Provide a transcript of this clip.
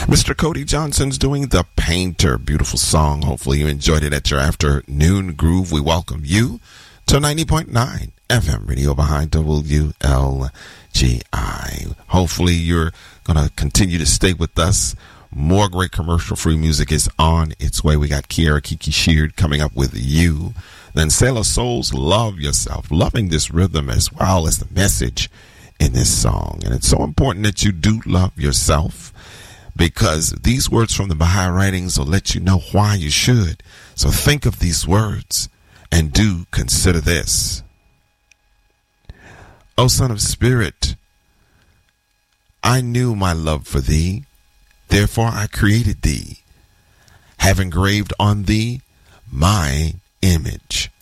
Mr. Cody Johnson's doing The Painter. Beautiful song. Hopefully you enjoyed it at your afternoon groove. We welcome you to 90.9 FM radio behind WLGI. Hopefully you're going to continue to stay with us. More great commercial-free music is on its way. We got Kiara Kiki Sheard coming up with You. Then Sailor Souls, Love Yourself. Loving this rhythm as well as the message in this song. And it's so important that you do love yourself, because these words from the Baha'i writings will let you know why you should. So think of these words and do consider this. O Son of Spirit, I knew my love for thee, therefore I created thee, have engraved on thee my image.